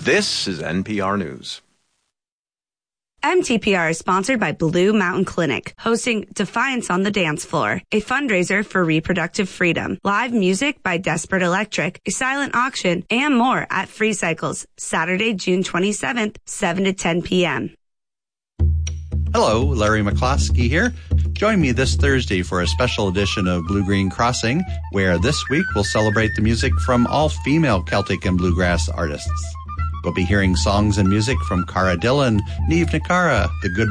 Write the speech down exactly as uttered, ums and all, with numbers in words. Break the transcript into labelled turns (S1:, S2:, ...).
S1: This is N P R News.
S2: M T P R is sponsored by Blue Mountain Clinic, hosting Defiance on the Dance Floor, a fundraiser for reproductive freedom, live music by Desperate Electric, a silent auction, and more at Free Cycles, Saturday, June twenty-seventh, seven to ten p.m.
S3: Hello, Larry McCloskey here. Join me this Thursday for a special edition of Blue Green Crossing, where this week we'll celebrate the music from all-female Celtic and bluegrass artists. We'll be hearing songs and music from Cara Dillon, Niamh Ní Cara, The Good